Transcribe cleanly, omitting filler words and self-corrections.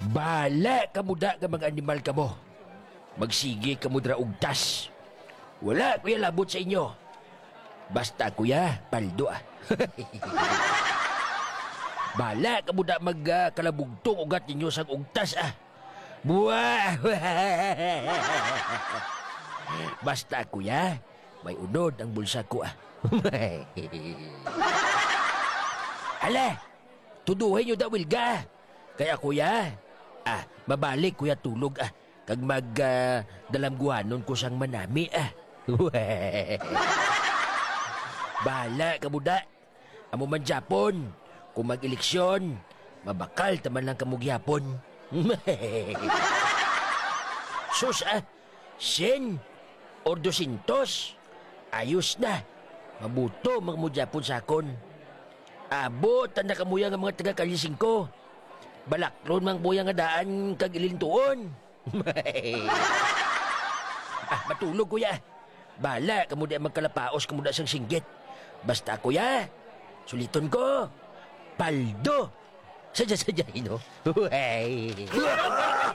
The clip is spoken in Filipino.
Bala ka muda ka mga animal ka mo. Magsige ka mudra og tas. Wala kuya labot sa inyo. Basta kuya, paldo ah. Bala ka muda magkalabugtong ugat ninyo sang ugtas ah. Buwa! Basta kuya, may unod ang bulsa ko ah. Ala, tuduhin nyo dawil ga. Kaya kuya, mabalik kuya tulog ah. Kag dalamguanon ko sang manami ah. Bahala ka muda. Amo man Japon, kung mag-eleksyon, mabakal taman lang kamug Japon. Sus ah, 100 or 200. Ayos na. Mabuto mga mo Japon sakon. Abot na kamuya nga mga taga-kalising ko. Balaklon mang buya nga daan kag ilintuon. Matulog kuya. Bala kamu di magkalapaos kamu da sang singgit. Basta kuya, suliton ko. Paldo. Sadya-sadya, no?